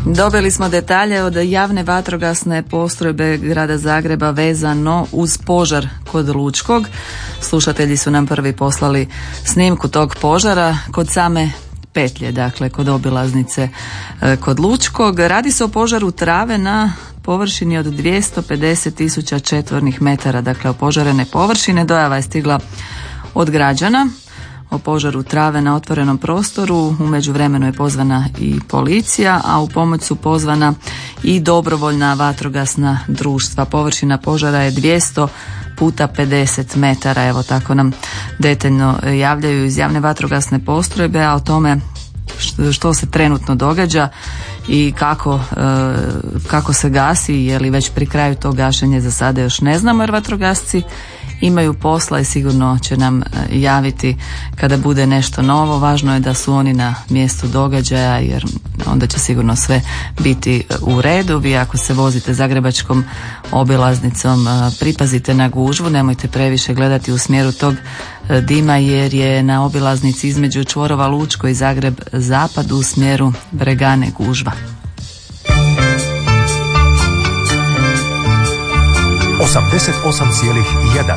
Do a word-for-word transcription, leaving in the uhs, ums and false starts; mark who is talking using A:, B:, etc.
A: Dobili smo detalje od javne vatrogasne postrojbe grada Zagreba vezano uz požar kod Lučkog. Slušatelji su nam prvi poslali snimku tog požara kod same petlje, dakle kod obilaznice kod Lučkog. Radi se o požaru trave na površini od dvjesto pedeset tisuća četvornih metara, dakle opožarene površine. Dojava je stigla od građana o požaru trave na otvorenom prostoru. U međuvremenu je pozvana i policija, a u pomoć su pozvana i dobrovoljna vatrogasna društva. Površina požara je dvjesto puta pedeset metara, evo tako nam detaljno javljaju iz javne vatrogasne postrojbe, a o tome što se trenutno događa i kako, kako se gasi, je li već pri kraju to gašenje, za sada još ne znamo, jer vatrogasci imaju posla i sigurno će nam javiti kada bude nešto novo. Važno je da su oni na mjestu događaja, jer onda će sigurno sve biti u redu. Vi ako se vozite zagrebačkom obilaznicom, pripazite na gužvu, nemojte previše gledati u smjeru tog dima, jer je na obilaznici između čvorova Lučko i Zagreb zapad u smjeru Bregane gužva.
B: osamdeset osam zarez jedan